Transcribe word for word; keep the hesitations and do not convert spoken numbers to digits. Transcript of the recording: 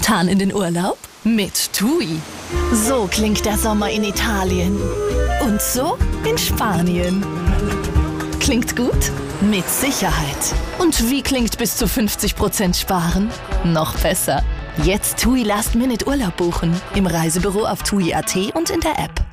Spontan in den Urlaub? Mit TUI. So klingt der Sommer in Italien. Und so in Spanien. Klingt gut? Mit Sicherheit. Und wie klingt bis zu fünfzig Prozent sparen? Noch besser. Jetzt TUI Last Minute Urlaub buchen. Im Reisebüro auf T U I punkt A T und in der App.